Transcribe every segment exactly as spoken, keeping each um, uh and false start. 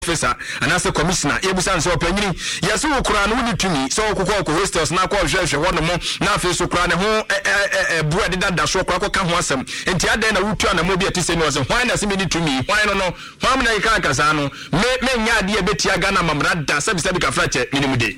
officer and as a commissioner ebusan so opanyini yeso wokura no ni tumi so wokoko ko hostels na kwa hwehwe hono mo na afi so kura ne ho eh buade dada so kura ko ka ho asem enti adan na wutu na mo bi atise ni wo hwan na se ni tumi hwan no no hwan na yika kasa no me me nya ade e betia Ghana mamra da sabi sabi ka frache minimude.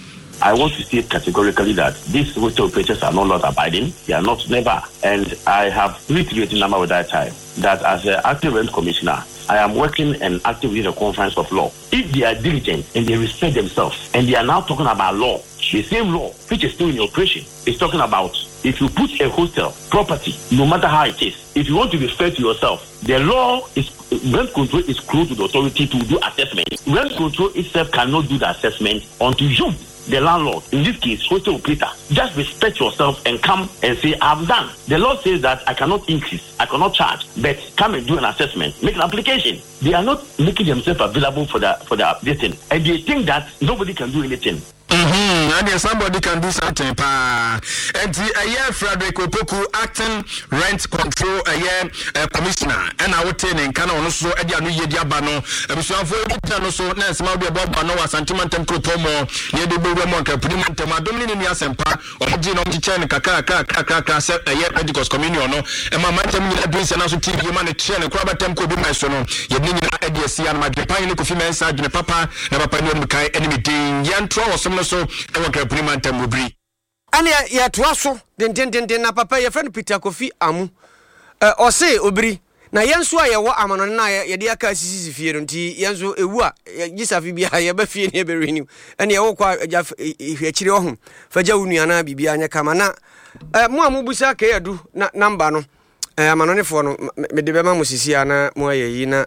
I want to state categorically that these hostel operators are not law abiding. They are not never. And I have reiterated number with that time that as an active rent commissioner, I am working and active in the conference of law. If they are diligent and they respect themselves and they are now talking about law, the same law which is still in operation is talking about if you put a hostel property, no matter how it is, if you want to be fair to yourself, the law is rent control is close to the authority to do assessment. Rent control itself cannot do the assessment until you, the landlord, in this case, hostel operator, just respect yourself and come and say, I've done. The law says that I cannot increase, I cannot charge, but come and do an assessment, make an application. They are not making themselves available for the for the updating, and they think that nobody can do anything. Mm-hmm. And somebody can do something. Pa. And the uh, yeah, Frederick Opoku, acting rent control uh, yeah, uh, commissioner. And I would tell you, can also Edia New Yedia Bano, and so for no so nice, Mabia Bano, Santimantem Cropomo, near the Buremonka, Primantem, Dominion Yasempa, or Gino Chen, Kaka, Kaka, Kaka, a year Pentecost communion, and my mantem and also T V humanitarian, and Krabatem could be my son. You need Edia C and my Japan, Kofima, Sergeant Papa, never Pano, enemy Ding, Yan Tro, or some so I want to implement them will and ya twaso den den den na papa ya friend Peter Kofi Amu eh o say obri na yenso a ye wo amano na ye de aka sisi fie nti yenso ewu a gisafi bia ye ba fie ne be renew ene ye wo kwa hwekire ho faja wunu ana bibia anya kama na eh mo amubusa ka yadu na number no eh amano ne fo no me de be ma mo sisi ana mo ayi na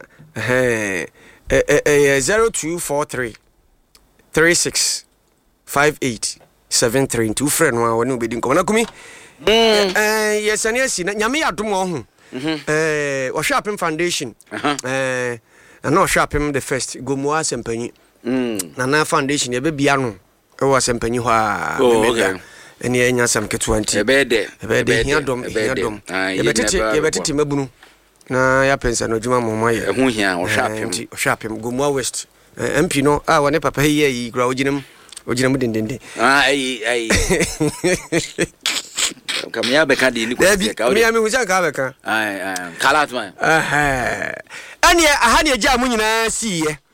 eh eh zero two four three three six five eight seven three two friend wa woni obedi nko na kumi eh yes ani asi na nyame yadom wo ho eh wo Sharpim Foundation eh na no Sharpim the first gomo asempanyi na na foundation ye be bia no e wo asempanyi ho a okay eni enya sam ke twenty e be de e be de hiadom hiadom ye betete ye betete mabunu na ya pensa no djuma mo maye e ho hia wo Sharpim wo Sharpim gomo west M P no ah wone papa hiye yi gra oginem oginem dendende ah ai ai kamya be ka di ni ko se ka o mi ami huja ka be ka ai ai kala tuma aha ani aha ne ja mu nyina siye